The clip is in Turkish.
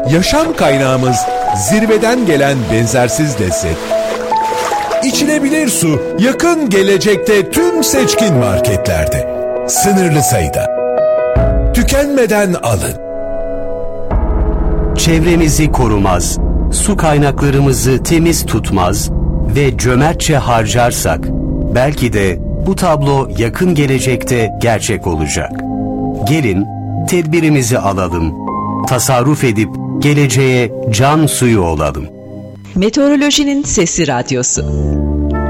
Yaşam kaynağımız zirveden gelen benzersiz lezzet. İçilebilir su yakın gelecekte tüm seçkin marketlerde. Sınırlı sayıda. Tükenmeden alın. Çevremizi korumaz, su kaynaklarımızı temiz tutmaz ve cömertçe harcarsak belki de bu tablo yakın gelecekte gerçek olacak. Gelin tedbirimizi alalım, tasarruf edip geleceğe can suyu olalım. Meteorolojinin Sesi Radyosu.